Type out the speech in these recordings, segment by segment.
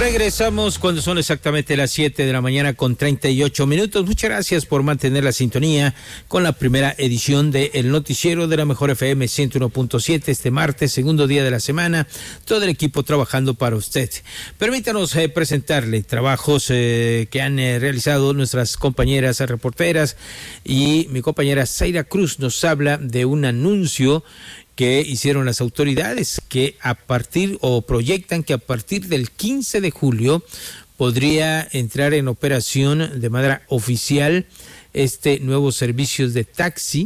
Regresamos cuando son exactamente las 7 de la mañana con 38 minutos. Muchas gracias por mantener la sintonía con la primera edición de El Noticiero de la Mejor FM 101.7 este martes, segundo día de la semana. Todo el equipo trabajando para usted. Permítanos presentarle trabajos que han realizado nuestras compañeras reporteras, y mi compañera Zaira Cruz nos habla de un anuncio que hicieron las autoridades que proyectan que a partir del 15 de julio podría entrar en operación de manera oficial este nuevo servicio de taxi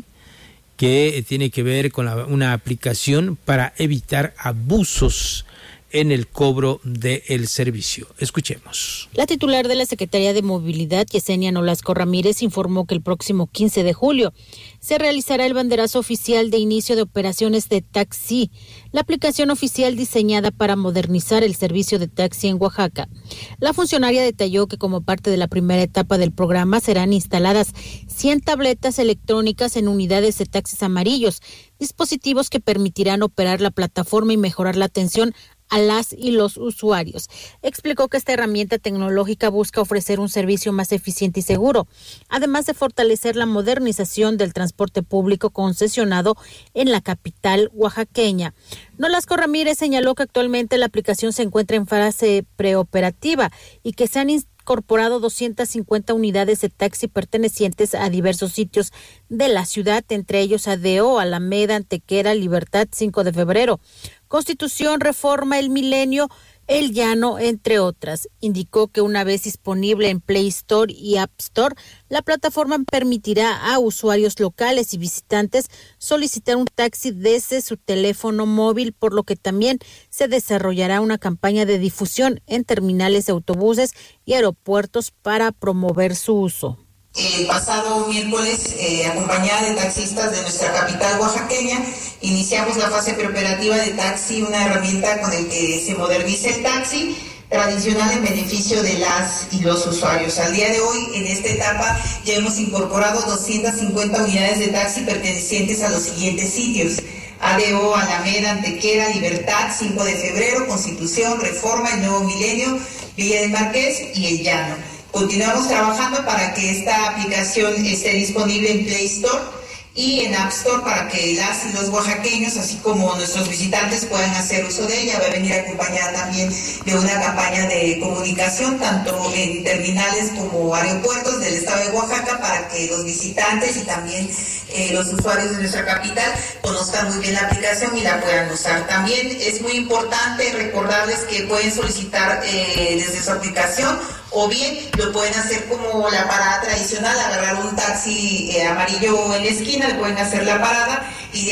que tiene que ver con una aplicación para evitar abusos en el cobro del servicio. Escuchemos. La titular de la Secretaría de Movilidad, Yesenia Nolasco Ramírez, informó que el próximo 15 de julio se realizará el banderazo oficial de inicio de operaciones de taxi, la aplicación oficial diseñada para modernizar el servicio de taxi en Oaxaca. La funcionaria detalló que como parte de la primera etapa del programa serán instaladas 100 tabletas electrónicas en unidades de taxis amarillos, dispositivos que permitirán operar la plataforma y mejorar la atención a las y los usuarios. Explicó que esta herramienta tecnológica busca ofrecer un servicio más eficiente y seguro, además de fortalecer la modernización del transporte público concesionado en la capital oaxaqueña. Nolasco Ramírez señaló que actualmente la aplicación se encuentra en fase preoperativa y que se han incorporado 250 unidades de taxi pertenecientes a diversos sitios de la ciudad, entre ellos Adeo, Alameda, Antequera, Libertad, 5 de febrero, Constitución, Reforma, El Milenio, El Llano, entre otras. Indicó que una vez disponible en Play Store y App Store, la plataforma permitirá a usuarios locales y visitantes solicitar un taxi desde su teléfono móvil, por lo que también se desarrollará una campaña de difusión en terminales de autobuses y aeropuertos para promover su uso. El pasado miércoles, acompañada de taxistas de nuestra capital oaxaqueña, iniciamos la fase preoperativa de taxi, una herramienta con el que se moderniza el taxi tradicional en beneficio de las y los usuarios. Al día de hoy, en esta etapa, ya hemos incorporado 250 unidades de taxi pertenecientes a los siguientes sitios: Adeo, Alameda, Antequera, Libertad, 5 de febrero, Constitución, Reforma, El Nuevo Milenio, Villa del Marqués y El Llano. Continuamos trabajando para que esta aplicación esté disponible en Play Store y en App Store para que las y los oaxaqueños, así como nuestros visitantes, puedan hacer uso de ella. Va a venir acompañada también de una campaña de comunicación, tanto en terminales como aeropuertos del estado de Oaxaca, para que los visitantes y también los usuarios de nuestra capital conozcan muy bien la aplicación y la puedan usar. También es muy importante recordarles que pueden solicitar desde su aplicación, o bien lo pueden hacer como la parada tradicional, agarrar un taxi amarillo en la esquina, le pueden hacer la parada y de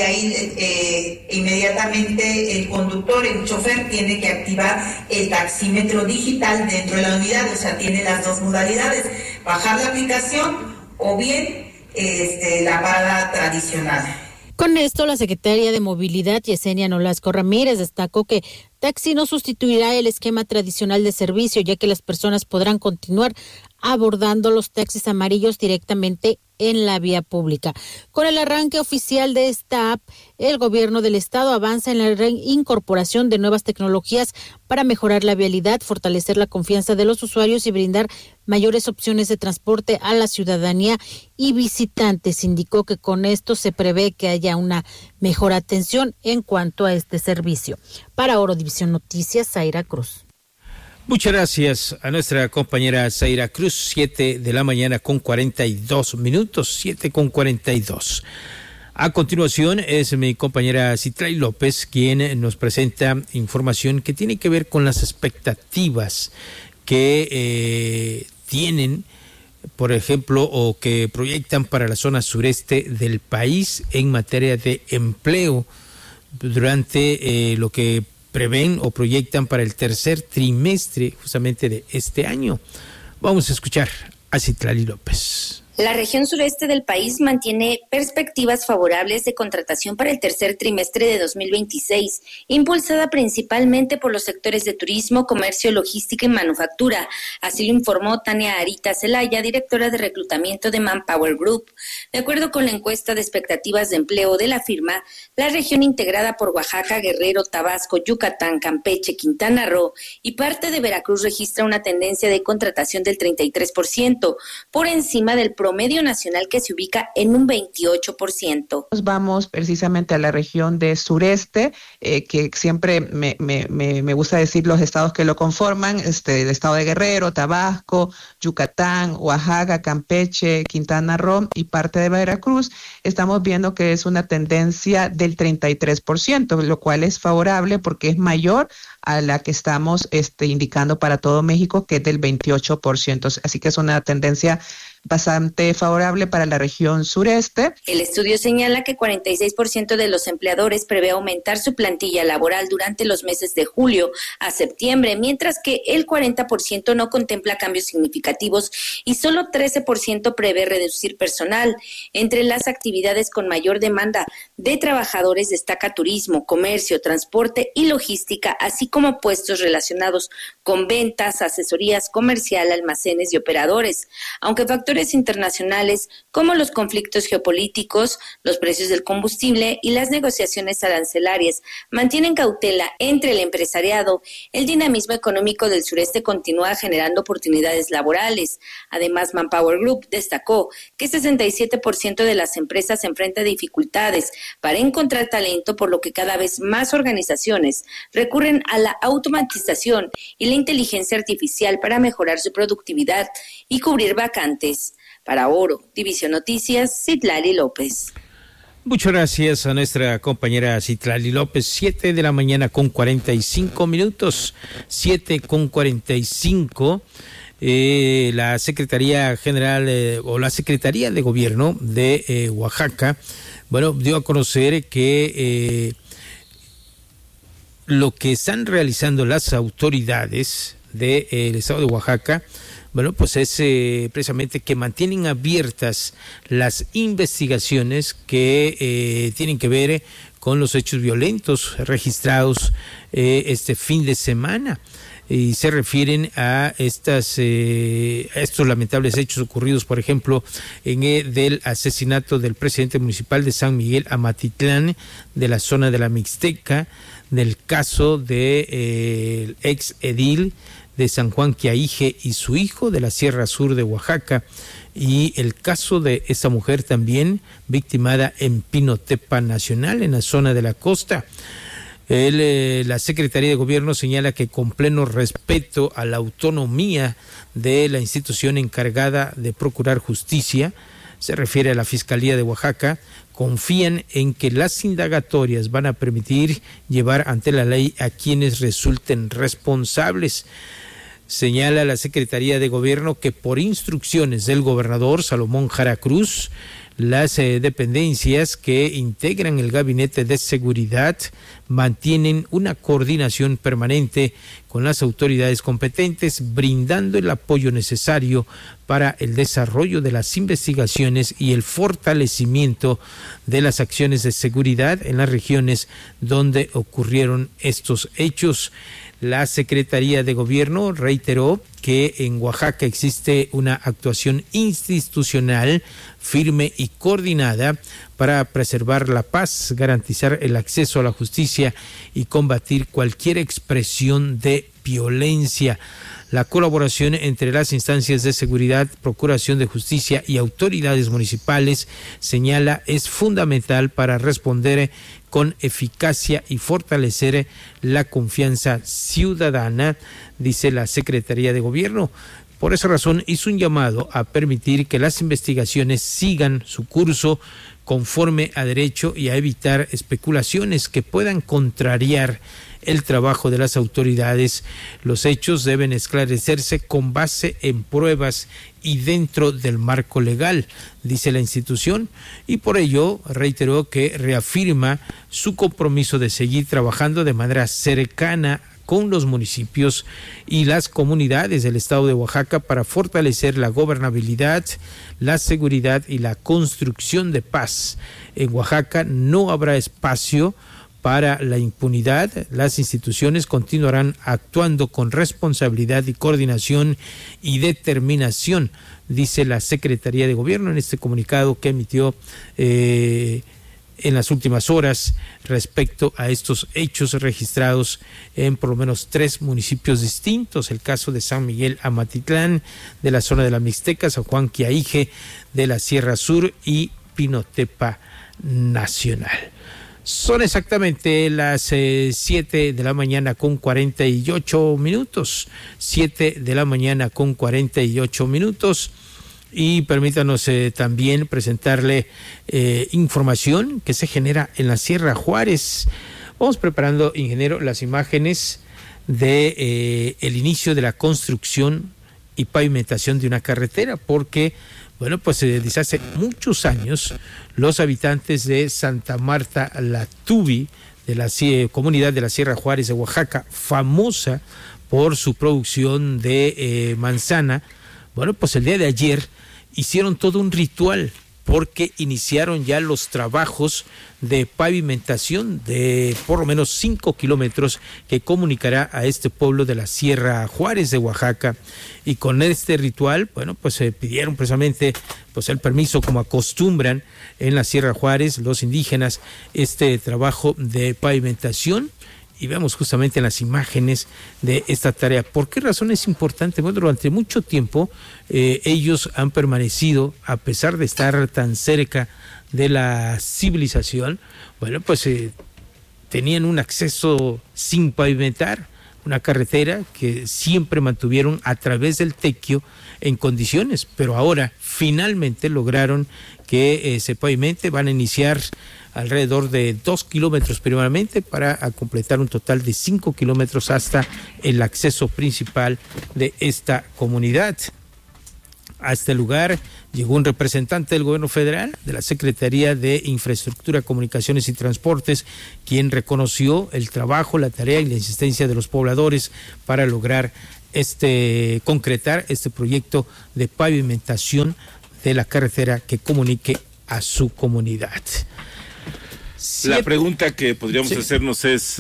ahí inmediatamente el conductor, el chofer, tiene que activar el taxímetro digital dentro de la unidad. O sea, tiene las dos modalidades: bajar la aplicación o bien la parada tradicional. Con esto, la secretaria de Movilidad, Yesenia Nolasco Ramírez, destacó que taxi no sustituirá el esquema tradicional de servicio, ya que las personas podrán continuar abordando los taxis amarillos directamente en la vía pública. Con el arranque oficial de esta app, el gobierno del estado avanza en la incorporación de nuevas tecnologías para mejorar la vialidad, fortalecer la confianza de los usuarios y brindar mayores opciones de transporte a la ciudadanía y visitantes. Indicó que con esto se prevé que haya una mejor atención en cuanto a este servicio. Para Oro División Noticias, Zaira Cruz. Muchas gracias a nuestra compañera Zaira Cruz. 7 de la mañana con 42 minutos, 7:42. A continuación es mi compañera Citlali López quien nos presenta información que tiene que ver con las expectativas que tienen, por ejemplo, o que proyectan para la zona sureste del país en materia de empleo durante lo que prevén o proyectan para el tercer trimestre justamente de este año. Vamos a escuchar a Citlali López. La región sureste del país mantiene perspectivas favorables de contratación para el tercer trimestre de 2026, impulsada principalmente por los sectores de turismo, comercio, logística y manufactura. Así lo informó Tania Arita Zelaya, directora de reclutamiento de Manpower Group. De acuerdo con la encuesta de expectativas de empleo de la firma, la región integrada por Oaxaca, Guerrero, Tabasco, Yucatán, Campeche, Quintana Roo y parte de Veracruz registra una tendencia de contratación del 33%, por encima del promedio nacional que se ubica en un 28%. Vamos precisamente a la región de sureste, que siempre me gusta decir los estados que lo conforman, el estado de Guerrero, Tabasco, Yucatán, Oaxaca, Campeche, Quintana Roo y parte de Veracruz. Estamos viendo que es una tendencia del 33%, lo cual es favorable porque es mayor a la que estamos indicando para todo México, que es del 28%. Así que es una tendencia bastante favorable para la región sureste. El estudio señala que 46% de los empleadores prevé aumentar su plantilla laboral durante los meses de julio a septiembre, mientras que el 40% no contempla cambios significativos y solo 13% prevé reducir personal. Entre las actividades con mayor demanda de trabajadores destaca turismo, comercio, transporte y logística, así como puestos relacionados con ventas, asesorías comercial, almacenes y operadores. Aunque factores internacionales como los conflictos geopolíticos, los precios del combustible y las negociaciones arancelarias mantienen cautela entre el empresariado, el dinamismo económico del sureste continúa generando oportunidades laborales. Además, Manpower Group destacó que 67% de las empresas enfrentan dificultades para encontrar talento, por lo que cada vez más organizaciones recurren a la automatización y la inteligencia artificial para mejorar su productividad y cubrir vacantes. Para Oro, División Noticias, Citlali López. Muchas gracias a nuestra compañera Citlali López. 7 de la mañana con 45 minutos. 7:45. La Secretaría General o la Secretaría de Gobierno de Oaxaca, dio a conocer que lo que están realizando las autoridades del estado de Oaxaca, pues es precisamente que mantienen abiertas las investigaciones que tienen que ver con los hechos violentos registrados este fin de semana. Y se refieren a estos lamentables hechos ocurridos, por ejemplo, del asesinato del presidente municipal de San Miguel Amatitlán, de la zona de la Mixteca, del caso de ex edil de San Juan Quiaije y su hijo de la Sierra Sur de Oaxaca, y el caso de esta mujer también victimada en Pinotepa Nacional, en la zona de la costa. La Secretaría de Gobierno señala que con pleno respeto a la autonomía de la institución encargada de procurar justicia, se refiere a la Fiscalía de Oaxaca, confían en que las indagatorias van a permitir llevar ante la ley a quienes resulten responsables. Señala la Secretaría de Gobierno que por instrucciones del gobernador Salomón Jara Cruz, las dependencias que integran el Gabinete de Seguridad mantienen una coordinación permanente con las autoridades competentes, brindando el apoyo necesario para el desarrollo de las investigaciones y el fortalecimiento de las acciones de seguridad en las regiones donde ocurrieron estos hechos. La Secretaría de Gobierno reiteró que en Oaxaca existe una actuación institucional firme y coordinada para preservar la paz, garantizar el acceso a la justicia y combatir cualquier expresión de violencia. La colaboración entre las instancias de seguridad, procuración de justicia y autoridades municipales, señala, es fundamental para responder con eficacia y fortalecer la confianza ciudadana, dice la Secretaría de Gobierno. Por esa razón hizo un llamado a permitir que las investigaciones sigan su curso conforme a derecho y a evitar especulaciones que puedan contrariar el trabajo de las autoridades. Los hechos deben esclarecerse con base en pruebas y dentro del marco legal, dice la institución, y por ello reiteró que reafirma su compromiso de seguir trabajando de manera cercana con los municipios y las comunidades del estado de Oaxaca para fortalecer la gobernabilidad, la seguridad y la construcción de paz. En Oaxaca no habrá espacio para la impunidad. Las instituciones continuarán actuando con responsabilidad y coordinación y determinación, dice la Secretaría de Gobierno en este comunicado que emitió en las últimas horas respecto a estos hechos registrados en por lo menos 3 municipios distintos: el caso de San Miguel Amatitlán, de la zona de la Mixteca, San Juan Quiaije, de la Sierra Sur y Pinotepa Nacional. Son exactamente las 7 de la mañana con 48 minutos. 7 de la mañana con 48 minutos. Y permítanos también presentarle información que se genera en la Sierra Juárez. Vamos preparando, ingeniero, las imágenes de el inicio de la construcción y pavimentación de una carretera, porque bueno, pues desde hace muchos años los habitantes de Santa Marta La Tubi, de la comunidad de la Sierra Juárez de Oaxaca, famosa por su producción de manzana, bueno, pues el día de ayer hicieron todo un ritual porque iniciaron ya los trabajos de pavimentación de por lo menos 5 kilómetros que comunicará a este pueblo de la Sierra Juárez de Oaxaca. Y con este ritual, bueno, pues se pidieron precisamente pues el permiso, como acostumbran en la Sierra Juárez los indígenas, este trabajo de pavimentación. Y vemos justamente en las imágenes de esta tarea. ¿Por qué razón es importante? Bueno, durante mucho tiempo ellos han permanecido, a pesar de estar tan cerca de la civilización, bueno, pues tenían un acceso sin pavimentar, una carretera que siempre mantuvieron a través del tequio en condiciones, pero ahora finalmente lograron que se pavimente. Van a iniciar alrededor de 2 kilómetros primeramente para completar un total de 5 kilómetros hasta el acceso principal de esta comunidad. A este lugar llegó un representante del gobierno federal, de la Secretaría de Infraestructura, Comunicaciones y Transportes, quien reconoció el trabajo, la tarea y la insistencia de los pobladores para lograr concretar este proyecto de pavimentación de la carretera que comunique a su comunidad. La pregunta que podríamos hacernos es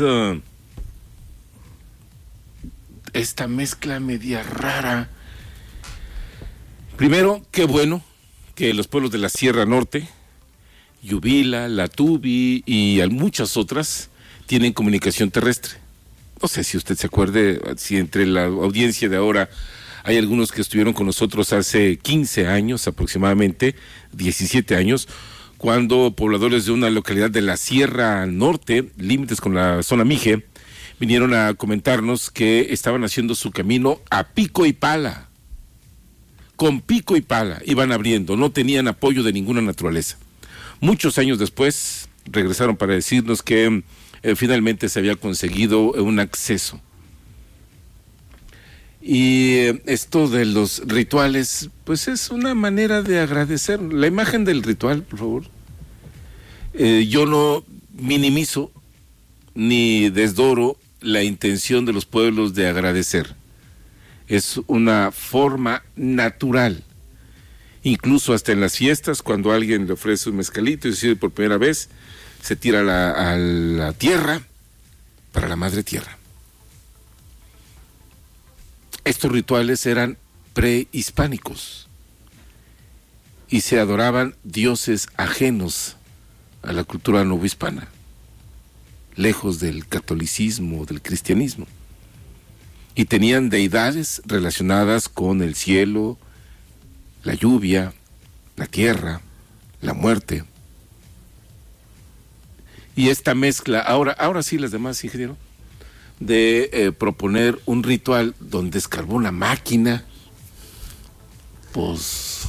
esta mezcla media rara. Primero, qué bueno que los pueblos de la Sierra Norte, Yubila, La Tubi y muchas otras tienen comunicación terrestre. No sé si usted se acuerde, si entre la audiencia de ahora hay algunos que estuvieron con nosotros hace 15 años aproximadamente, 17 años, cuando pobladores de una localidad de la Sierra Norte, límites con la zona Mije, vinieron a comentarnos que estaban haciendo su camino a pico y pala. Con pico y pala iban abriendo, no tenían apoyo de ninguna naturaleza. Muchos años después regresaron para decirnos que finalmente se había conseguido un acceso. Y esto de los rituales, pues es una manera de agradecer. La imagen del ritual, por favor. Yo no minimizo ni desdoro la intención de los pueblos de agradecer. Es una forma natural. Incluso hasta en las fiestas, cuando alguien le ofrece un mezcalito y se sirve por primera vez, se tira a la tierra para la madre tierra. Estos rituales eran prehispánicos y se adoraban dioses ajenos a la cultura novohispana, lejos del catolicismo, del cristianismo, y tenían deidades relacionadas con el cielo, la lluvia, la tierra, la muerte. Y esta mezcla, ahora sí las demás, ingeniero, de proponer un ritual donde escarbó una máquina, pues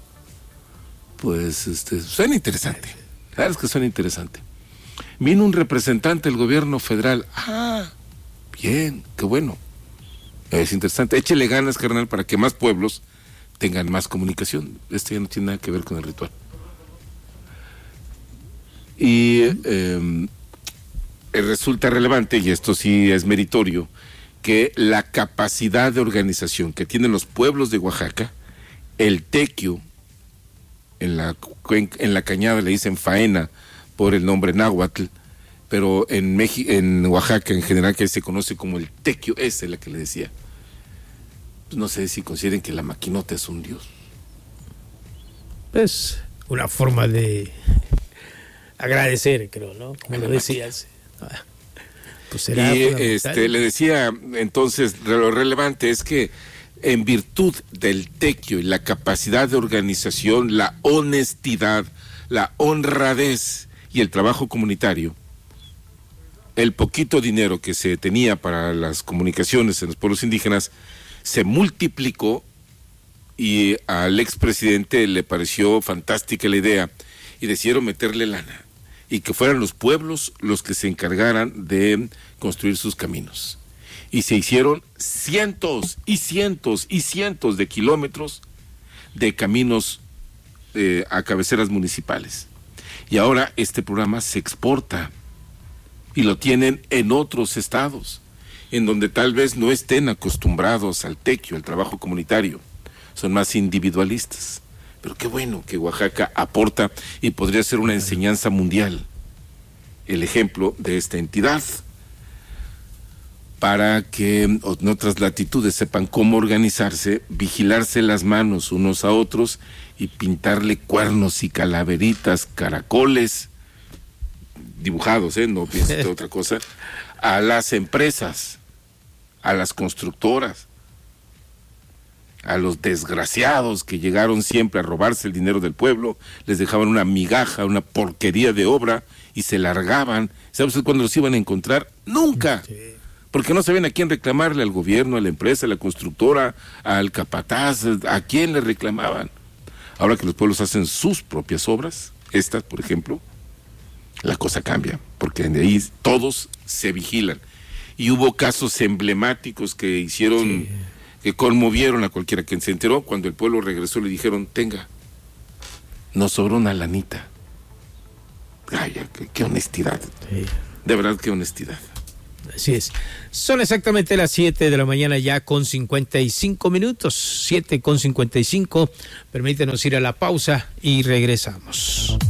suena interesante. La verdad es que suena interesante. Vino un representante del gobierno federal. Bien, qué bueno. Es interesante. Échele ganas, carnal, para que más pueblos tengan más comunicación. Esto ya no tiene nada que ver con el ritual. Y resulta relevante, y esto sí es meritorio, que la capacidad de organización que tienen los pueblos de Oaxaca, el tequio, en la Cañada le dicen faena por el nombre náhuatl, pero en Oaxaca en general, que se conoce como el tequio, esa es la que le decía. No sé si consideren que la maquinota es un dios. Pues una forma de agradecer, creo, ¿no? Como lo decías. Pues será y le decía, entonces, lo relevante es que en virtud del tequio y la capacidad de organización, la honestidad, la honradez y el trabajo comunitario, el poquito dinero que se tenía para las comunicaciones en los pueblos indígenas se multiplicó, y al expresidente le pareció fantástica la idea y decidieron meterle lana y que fueran los pueblos los que se encargaran de construir sus caminos. Y se hicieron cientos y cientos y cientos de kilómetros de caminos a cabeceras municipales. Y ahora este programa se exporta y lo tienen en otros estados, en donde tal vez no estén acostumbrados al tequio, al trabajo comunitario. Son más individualistas. Pero qué bueno que Oaxaca aporta y podría ser una enseñanza mundial, el ejemplo de esta entidad, para que en otras latitudes sepan cómo organizarse, vigilarse las manos unos a otros y pintarle cuernos y calaveritas, caracoles, dibujados, no piensen de otra cosa, a las empresas, a las constructoras, a los desgraciados que llegaron siempre a robarse el dinero del pueblo, les dejaban una migaja, una porquería de obra y se largaban. ¿Sabe usted cuándo los iban a encontrar? Nunca. Sí. Porque no sabían a quién reclamarle, al gobierno, a la empresa, a la constructora, al capataz, a quién le reclamaban. Ahora que los pueblos hacen sus propias obras, estas, por ejemplo, la cosa cambia, porque de ahí todos se vigilan. Y hubo casos emblemáticos que hicieron... Sí, que conmovieron a cualquiera que se enteró. Cuando el pueblo regresó le dijeron, tenga, nos sobró una lanita. Ay, qué honestidad. Sí. De verdad, qué honestidad. Así es. Son exactamente las 7 de la mañana ya con 55 minutos. 7:55. Permítenos ir a la pausa y regresamos.